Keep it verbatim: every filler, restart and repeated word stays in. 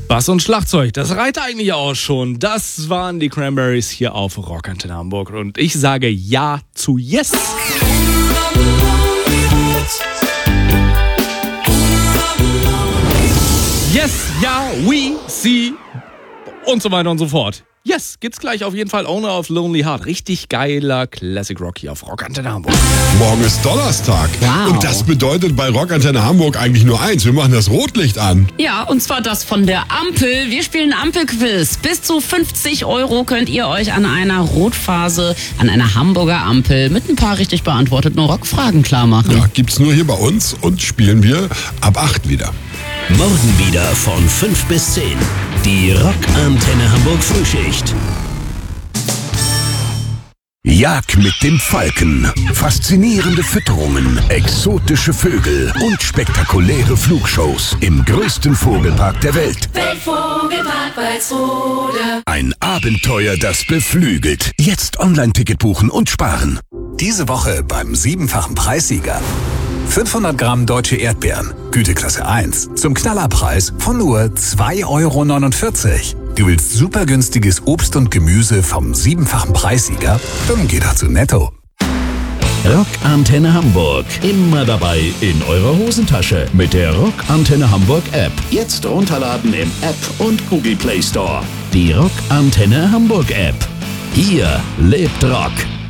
Bass und Schlagzeug, das reicht eigentlich auch schon. Das waren die Cranberries hier auf Rockantenne Hamburg. Und ich sage Ja zu Yes. Yes, ja, we, see und so weiter und so fort. Yes, geht's gleich auf jeden Fall. Owner of Lonely Heart. Richtig geiler Classic Rock hier auf Rockantenne Hamburg. Morgen ist Donnerstag. Wow. Und das bedeutet bei Rockantenne Hamburg eigentlich nur eins. Wir machen das Rotlicht an. Ja, und zwar das von der Ampel. Wir spielen Ampelquiz. Bis zu fünfzig Euro könnt ihr euch an einer Rotphase, an einer Hamburger Ampel mit ein paar richtig beantworteten Rockfragen klar machen. Ja, gibt's nur hier bei uns und spielen wir ab acht wieder. Morgen wieder von fünf bis zehn. Die Rockantenne Hamburg Frühschicht. Jagd mit dem Falken, faszinierende Fütterungen, exotische Vögel und spektakuläre Flugshows im größten Vogelpark der Welt. Weltvogelpark Walsrode. Ein Abenteuer, das beflügelt. Jetzt Online-Ticket buchen und sparen. Diese Woche beim siebenfachen Preissieger. fünfhundert Gramm deutsche Erdbeeren, Güteklasse eins, zum Knallerpreis von nur zwei Euro neunundvierzig. Du willst super günstiges Obst und Gemüse vom siebenfachen Preissieger? Dann geh doch zu Netto. Rockantenne Hamburg. Immer dabei in eurer Hosentasche mit der Rockantenne Hamburg App. Jetzt runterladen im App und Google Play Store. Die Rockantenne Hamburg App. Hier lebt Rock.